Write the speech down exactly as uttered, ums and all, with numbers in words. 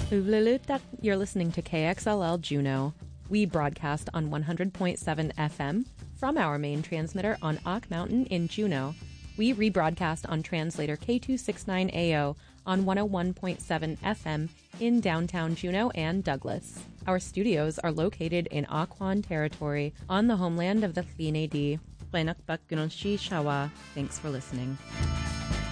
Uvlulutak, you're listening to K X L L Juneau. We broadcast on one hundred point seven F M from our main transmitter on Ock Mountain in Juneau. We rebroadcast on translator K two sixty-nine A O on one oh one point seven F M in downtown Juneau and Douglas. Our studios are located in Aquan Territory on the homeland of the Thlini-D. Thanks for listening.